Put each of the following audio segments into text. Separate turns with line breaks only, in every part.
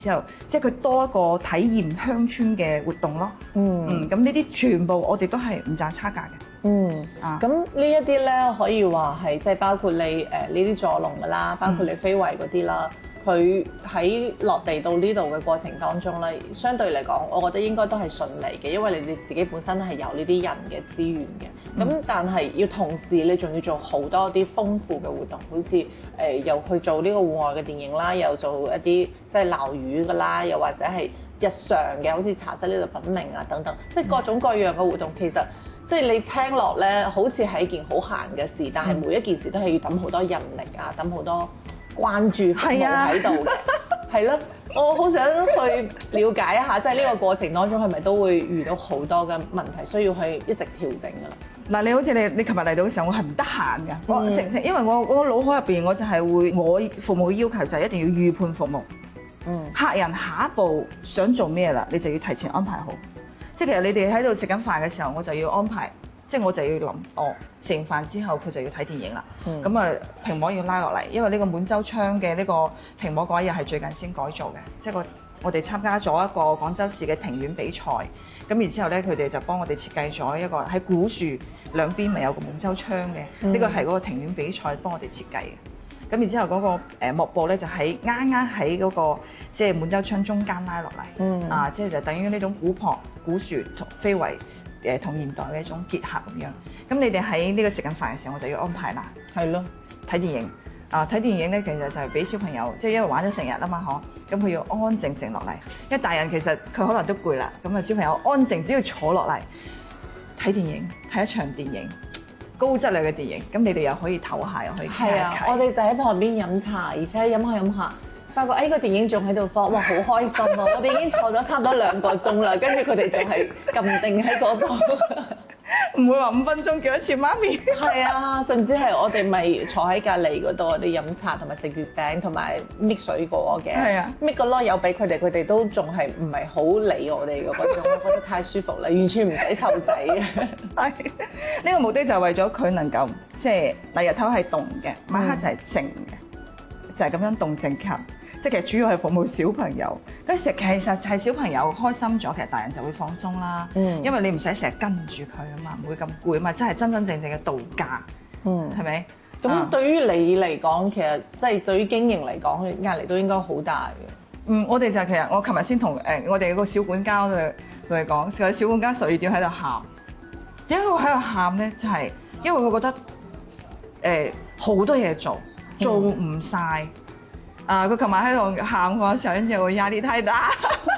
之後，即係佢多一個體驗鄉村嘅活動咯。咁呢啲全部我哋都係唔賺差價嘅。
咁呢一啲咧可以話係即係包括你呢啲助農㗎啦，包括你非遺嗰啲啦。佢喺落地到呢度嘅過程當中咧，相對嚟講，我覺得應該都係順利嘅，因為你哋自己本身係有呢啲人嘅資源嘅。咁但係要同時，你仲要做好多啲豐富嘅活動，好似又去做呢個戶外嘅電影啦，又做一啲即係撈魚㗎啦，又或者係日常嘅，好似茶室呢度品茗啊等等，即係各種各樣嘅活動。其實即係你聽落咧，好似係一件好閒嘅事，但係每一件事都係要揼好多人力啊，揼好多關注服務喺度嘅，係咯。我好想去了解一下，即係呢個過程當中係咪都會遇到好多嘅問題，需要去一直調整㗎啦。
嗱，你好似你琴日嚟到嘅時候，我係唔得閒㗎。我直情因為我腦海入邊我就係會，我服務嘅要求就係一定要預判服務。客人下一步想做咩啦，你就要提前安排好。即係其實你哋喺度食緊飯嘅時候，我就要安排。即係我就要諗，食完飯之後佢就要睇電影啦。咁啊屏幕要拉落嚟，因為呢個滿洲窗嘅呢個屏幕嗰一日係最近先改造嘅。即係我哋參加咗一個廣州市嘅庭院比賽，咁然之後咧佢哋就幫我哋設計咗一個喺古樹兩邊咪有個滿洲窗嘅，呢個係嗰個庭院比賽幫我哋設計嘅。咁然之後嗰個幕布咧就喺啱啱喺嗰個即係滿洲窗中間拉落嚟，即係就等於呢種古樹同非遺。同現代嘅一種結合咁樣，咁你哋喺呢個食緊飯嘅時候，我就要安排啦。係咯，睇電影睇電影咧，其實就係俾小朋友，即係因為玩咗成日啊嘛，咁佢要安安靜靜落嚟。因為大人其實佢可能都攰啦，咁啊小朋友安靜，只要坐落嚟睇電影，睇一場電影，高質量嘅電影，咁你哋又可以唞下，又可以傾下偈。
我哋就喺旁邊飲茶，而且飲下。發覺個電影仲喺度放，哇好開心啊！我哋已經坐咗差唔多2個鐘啦，跟住佢哋仲係撳定喺嗰度，
唔會話5分鐘叫一次媽咪。
係啊，甚至係我哋咪坐喺隔離嗰度，我哋飲茶同埋食月餅同埋搣水果嘅。係啊，搣個籮柚俾佢哋，佢哋都仲係唔係好理我哋嗰種，我覺得太舒服啦，完全唔使湊仔嘅。
係呢個目的就係為咗佢能夠即係嗱日頭係動嘅，晚黑就係靜嘅，就係咁樣動靜結合。即係其實主要係服務小朋友，其實係小朋友開心咗，其實大人就會放鬆啦。因為你唔使成日跟住佢啊嘛，唔會咁攰啊嘛，真係真真正正嘅度假。係咪？
咁對於你嚟講，其實即係對於經營嚟講，壓力都應該好大嘅。
我哋就其實我琴日先同我哋個小管家同佢講，個小管家12點喺度喊。點解佢喺度喊咧？就係因為佢覺得好多嘢做唔晒。佢琴晚喺度喊嗰時候，跟住我壓力太大。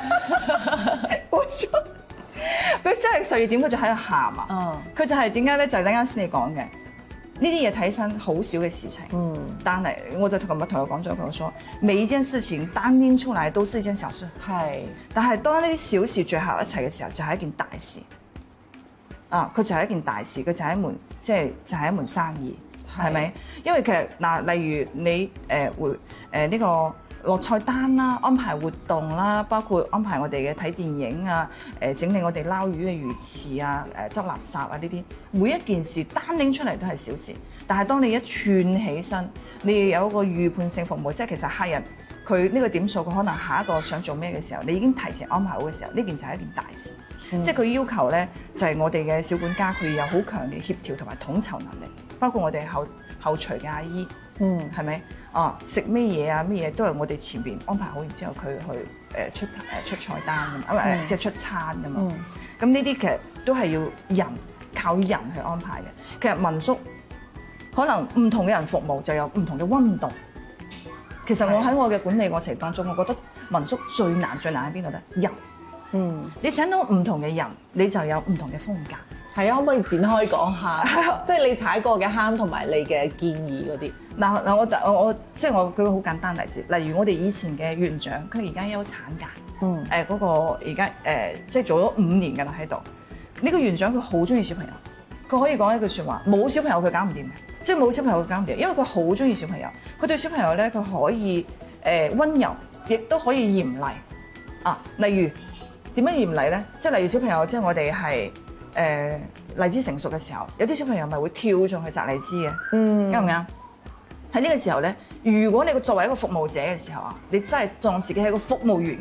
佢真係12點佢就喺度喊啊！佢就係點解咧？就係啱先你講嘅呢啲嘢睇身好少嘅事情。但係我就琴日同佢講咗佢，我說每一件事情單拎出嚟都是一件小事。係，但係當呢啲小事聚合一齊嘅時候，就係一件大事。佢就係一件大事，佢就係一門就係一門生意。係咪？因為其實例如你會呢個落菜單啦，安排活動啦，包括安排我哋嘅睇電影啊，整理我哋撈魚嘅魚池啊，執垃圾啊呢啲，每一件事單拎出嚟都係小事。但係當你一串起身，你要有一個預判性服務，即係其實客人佢呢個點數，佢可能下一個想做咩嘅時候，你已經提前安排好嘅時候，呢件就係一件大事。即係佢要求咧，就係我哋嘅小管家佢有好強嘅協調同埋統籌能力，包括我哋後廚嘅阿姨，係咪？食咩嘢啊？咩嘢都係我哋前邊安排好，然之後佢去出菜單㗎嘛，即係出餐㗎嘛。咁呢啲其實都係要靠人去安排嘅。其實民宿可能唔同嘅人服務就有唔同嘅溫度。其實我喺我嘅管理過程當中，我覺得民宿最難喺邊度咧？人。你請到唔同嘅人，你就有唔同嘅風格。
係啊，可唔可以展開講下？即係你踩過嘅坑同埋你嘅建議嗰啲。
嗱，我即係我舉個好簡單例子，例如我哋以前嘅園長，佢而家休產假。嗰個而家即係做咗5年㗎啦喺度。呢個園長佢好中意小朋友，佢可以講一句説話：冇小朋友佢搞唔掂嘅，即係冇小朋友佢搞唔掂，因為佢好中意小朋友。佢對小朋友咧，佢可以溫柔，亦都可以嚴厲。例如。點樣嚴厲咧？即係例如小朋友，即係我哋係荔枝成熟嘅時候，有啲小朋友咪會跳上去摘荔枝嘅，啱唔啱？ 喺呢個時候咧，如果你作為一個服務者嘅時候啊，你真係當自己係一個服務員